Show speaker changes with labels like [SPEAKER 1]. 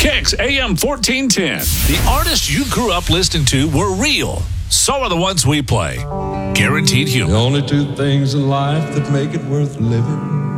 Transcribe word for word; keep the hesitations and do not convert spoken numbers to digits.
[SPEAKER 1] Kicks A M fourteen ten. The artists you grew up listening to were real. So are the ones we play. Guaranteed humor.
[SPEAKER 2] The only two things in life that make it worth living